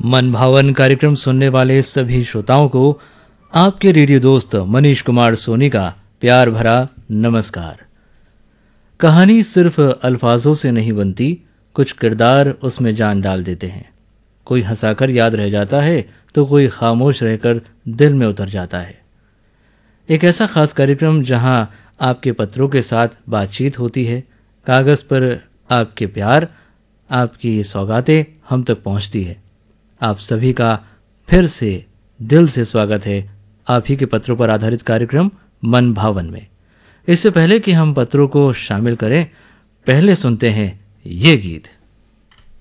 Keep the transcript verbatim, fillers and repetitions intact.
मन भावन कार्यक्रम सुनने वाले सभी श्रोताओं को आपके रेडियो दोस्त मनीष कुमार सोनी का प्यार भरा नमस्कार। कहानी सिर्फ अल्फाजों से नहीं बनती, कुछ किरदार उसमें जान डाल देते हैं। कोई हंसाकर याद रह जाता है तो कोई खामोश रहकर दिल में उतर जाता है। एक ऐसा खास कार्यक्रम जहां आपके पत्रों के साथ बातचीत होती है, कागज़ पर आपके प्यार, आपकी सौगातें हम तक पहुंचती है। आप सभी का फिर से दिल से स्वागत है आप ही के पत्रों पर आधारित कार्यक्रम मन भावन में। इससे पहले कि हम पत्रों को शामिल करें, पहले सुनते हैं ये गीत।